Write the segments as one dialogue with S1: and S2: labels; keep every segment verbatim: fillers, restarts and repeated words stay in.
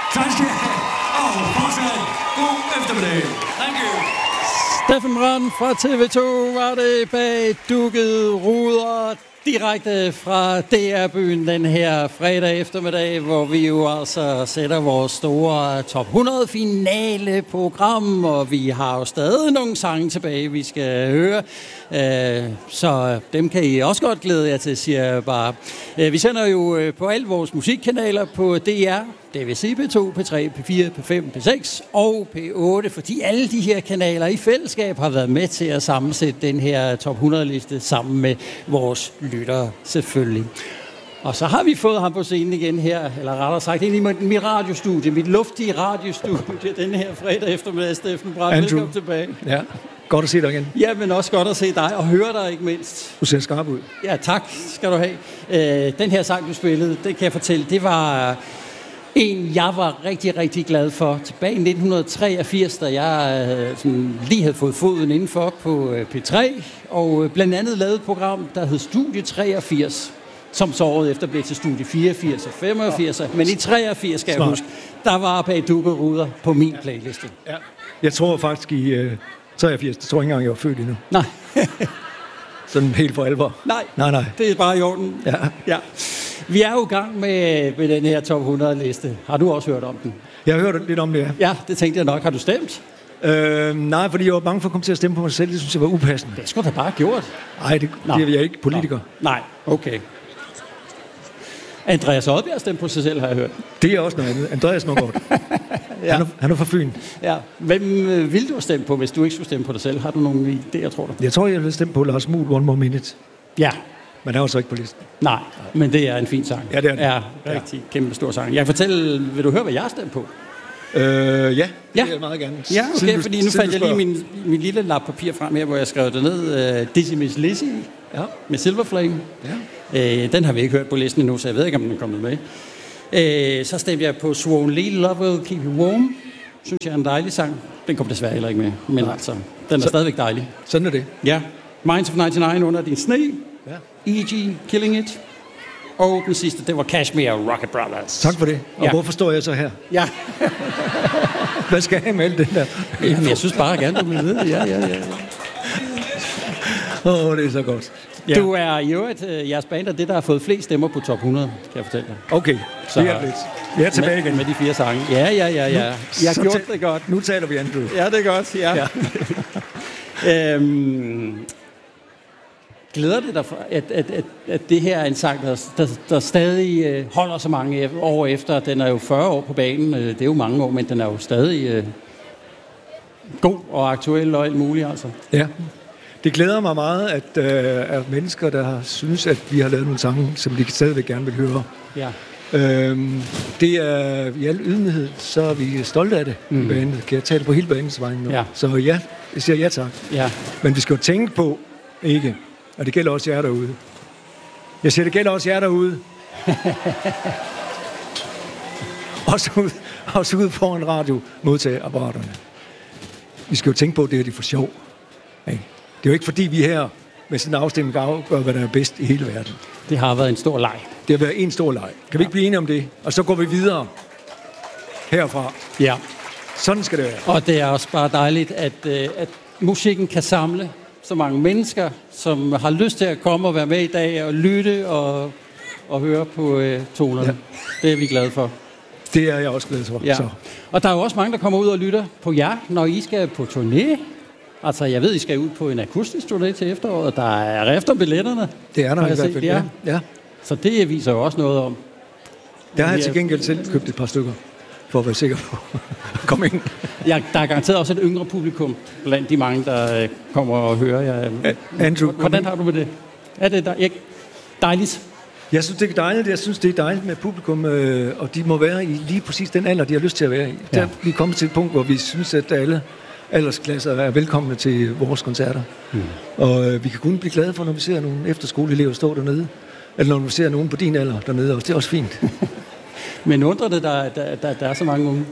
S1: Tak skal I have. Og fortsat god eftermiddag. Thank you.
S2: Steffen Brandt fra T V to var det bag dukkede ruder direkte fra D R-byen den her fredag eftermiddag, hvor vi jo altså sætter vores store top hundrede finale program, og vi har jo stadig nogle sange tilbage, vi skal høre. Så dem kan I også godt glæde jer til, siger jeg bare. Vi sender jo på alle vores musikkanaler på D R, det vil sige P to, P tre, P fire, P fem, P seks og P otte, fordi alle de her kanaler i fællesskab har været med til at sammensætte den her top hundrede-liste sammen med vores lyttere selvfølgelig. Og så har vi fået ham på scenen igen her, eller rettere sagt ind i mit radiostudie, mit luftige radiostudie, den her fredag eftermiddag, Steffen Brandt. Velkommen tilbage.
S3: Ja, godt at se dig igen.
S2: Ja, men også godt at se dig og høre dig ikke mindst.
S3: Du ser skarp ud.
S2: Ja, tak skal du have. Øh, den her sang, du spillede, det kan jeg fortælle, det var en, jeg var rigtig, rigtig glad for. Tilbage i nitten treogfirs, da jeg øh, sådan, lige havde fået foden indenfor på øh, P tre, og øh, blandt andet lavede et program, der hed Studie treogfirs, som så året efter blev til Studie fireogfirs og femogfirs, men i treogfirs, skal jeg huske, der var bag dukkede ruder på min playliste.
S3: Ja. Jeg tror faktisk i øh, treogfirs, det tror jeg ikke engang, jeg var født endnu.
S2: Nej.
S3: Sådan helt for alvor.
S2: Nej,
S3: nej, nej.
S2: Det er bare i orden.
S3: Ja.
S2: Ja. Vi er jo i gang med, med den her top hundrede-liste. Har du også hørt om den?
S3: Jeg har hørt lidt om det, ja.
S2: Ja, det tænkte jeg nok. Har du stemt?
S3: Øh, nej, fordi jeg var bange for at komme til at stemme på mig selv. Det synes jeg var upassende.
S2: Det skulle da bare gjort.
S3: Nej, det, det er jeg ikke politiker.
S2: Nå. Nej, okay. Andreas Odbjerg stemte på sig selv, har jeg hørt.
S3: Det er også noget andet. Andreas nok godt. Ja. Han, er, han er fra Fyn.
S2: Ja. Hvem øh, vil du stemme på, hvis du ikke skulle stemme på dig selv? Har du nogle idéer, tror du?
S3: Jeg tror, jeg vil stemme på Lars Muhl, One More Minute.
S2: Ja.
S3: Men han var så ikke på listen.
S2: Nej, men det er en fin sang.
S3: Ja, det er det.
S2: Ja, rigtig ja. Kæmpe stor sang. Jeg kan fortælle, vil du høre, hvad jeg har stemt på?
S3: Øh, ja, det
S2: ja.
S3: vil jeg meget gerne.
S2: Ja, okay,
S3: siden
S2: fordi nu fandt jeg lige min, min lille lap papir frem her, hvor jeg skrev det ned. Uh, Dizzy Miss Lizzy ja. Med Silver Flame. Ja. Uh, den har vi ikke hørt på listen endnu, så jeg ved ikke, om den er kommet med. Uh, så stemte jeg på Swan Lee, Love Will Keep You Warm. Synes jeg er en dejlig sang. Den kommer desværre heller ikke med, men ja. Altså, den er så, stadigvæk dejlig.
S3: Sådan er det.
S2: Ja. Minds of nioghalvfems under din sne. Ja. E G Killing It. Og den sidste, det var Kashmir Rocket Brothers.
S3: Tak for det. Og ja. Hvorfor står jeg så her?
S2: Ja.
S3: Hvad skal jeg have med alt det der?
S2: Jamen, jeg synes bare gerne, du vil vide. Ja, ja, ja.
S3: Åh, oh, det er så godt.
S2: Ja. Du er i øvrigt, jeres band er det, der har fået flest stemmer på top hundrede, kan jeg fortælle dig.
S3: Okay, så det er lidt. Vi er tilbage
S2: med,
S3: igen.
S2: Med de fire sange. Ja, ja, ja, ja. Jeg har gjort det godt.
S3: Nu taler vi Andrew.
S2: Ja, det er godt, ja. ja. øhm, glæder det dig, for, at, at, at, at det her er en sang, der, der, der stadig øh, holder så mange år efter. Den er jo fyrre år på banen. Øh, det er jo mange år, men den er jo stadig øh, god og aktuel og alt muligt, altså.
S3: Ja. Det glæder mig meget, at øh, er mennesker, der synes, at vi har lavet nogle sange, som de stadigvæk gerne vil høre.
S2: Ja.
S3: Øhm, det er i al ydmyghed, så er vi stolte af det. Mm. Bandet. Kan jeg tale på hele banens vegne nu?
S2: Ja.
S3: Så ja, jeg siger ja tak.
S2: Ja.
S3: Men vi skal jo tænke på, ikke, og det gælder også jer derude. Jeg siger, det gælder også jer derude. også, ud, også ude foran radio modtageapparaterne. Vi skal jo tænke på, det er de for sjov. Ikke? Det er jo ikke fordi, vi her med sådan en afstemning afgør, hvad der er bedst i hele verden.
S2: Det har været en stor leg.
S3: Det har været en stor leg. Kan vi ikke blive enige om det? Og så går vi videre herfra.
S2: Ja.
S3: Sådan skal det være.
S2: Og det er også bare dejligt, at, at musikken kan samle så mange mennesker, som har lyst til at komme og være med i dag og lytte og, og høre på øh, tonerne. Ja. Det er vi glade for.
S3: Det er jeg også glad for.
S2: Ja.
S3: Så.
S2: Og der er jo også mange, der kommer ud og lytter på jer, når I skal på turné. Altså, jeg ved, I skal ud på en akustisk turné til efteråret. Der er efter billetterne.
S3: Det er der i hvert fald, ja. ja.
S2: Så det viser jo også noget om.
S3: Der har jeg til gengæld selv købt et par stykker, for at være sikker på at komme ind.
S2: Ja, der er garanteret også et yngre publikum blandt de mange, der kommer og hører jer.
S3: Andrew,
S2: hvordan har du med det? Er det der? Dejligt?
S3: Jeg synes, det er dejligt. Jeg synes, det er dejligt med publikum, øh, og de må være i lige præcis den alder, de har lyst til at være i. Ja. Der, vi er kommet til et punkt, hvor vi synes, at alle aldersklasser er velkomne til vores koncerter. Mm. Og øh, vi kan kun blive glade for, når vi ser nogle efterskoleelever stå dernede, eller når vi ser nogen på din alder dernede, og det er også fint.
S2: Men undrer det, der, der, der, der er så mange unge?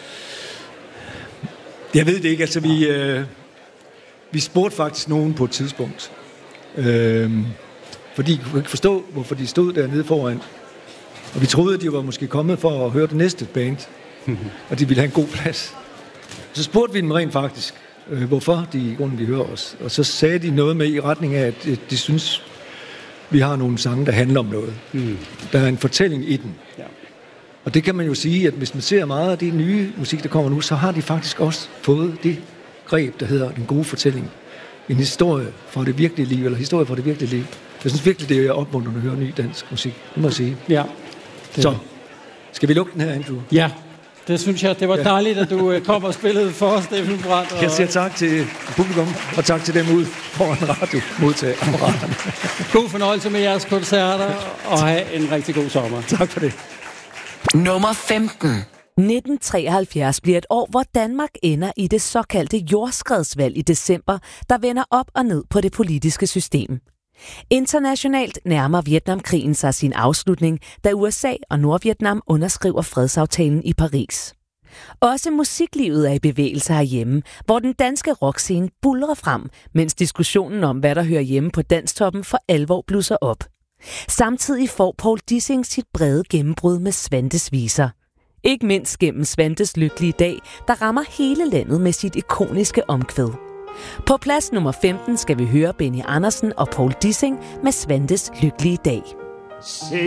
S3: Jeg ved det ikke. Altså, vi, øh, vi spurgte faktisk nogen på et tidspunkt, øh, fordi vi kunne ikke forstå, hvorfor de stod dernede foran. Og vi troede, at de var måske kommet for at høre det næste band. og de ville have en god plads. Så spurgte vi dem rent faktisk, øh, hvorfor de i grunden ville høre os. Og så sagde de noget med i retning af, at de synes, vi har nogle sange, der handler om noget. Mm. Der er en fortælling i den. Ja. Og det kan man jo sige, at hvis man ser meget af det nye musik, der kommer nu, så har de faktisk også fået det greb, der hedder den gode fortælling. En historie fra det virkelige liv, eller historie fra det virkelige liv. Jeg synes virkelig, det er opmuntrende at høre ny dansk musik. Det må jeg sige.
S2: Ja. Det.
S3: Så, skal vi lukke den her, Andrew?
S2: Ja, det synes jeg. Det var dejligt, at du kom og spillede for os, Steffen Brandt. Og...
S3: Jeg siger tak til publikum, og tak til dem ude foran radiomodtagerapparaterne.
S2: God fornøjelse med jeres koncerter, og have en rigtig god sommer.
S3: Tak for det.
S4: Nummer femten.
S5: nitten treoghalvfjerds bliver et år, hvor Danmark ender i det såkaldte jordskredsvalg i december, der vender op og ned på det politiske system. Internationalt nærmer Vietnamkrigen sig sin afslutning, da U S A og Nordvietnam underskriver fredsaftalen i Paris. Også musiklivet er i bevægelse herhjemme, hvor den danske rockscene buldrer frem, mens diskussionen om, hvad der hører hjemme på Danstoppen, for alvor blusser op. Samtidig får Poul Dissing sit brede gennembrud med Svantes viser. Ikke mindst gennem Svantes lykkelige dag, der rammer hele landet med sit ikoniske omkvæd. På plads nummer femten skal vi høre Benny Andersen og Poul Dissing med Svantes lykkelige dag.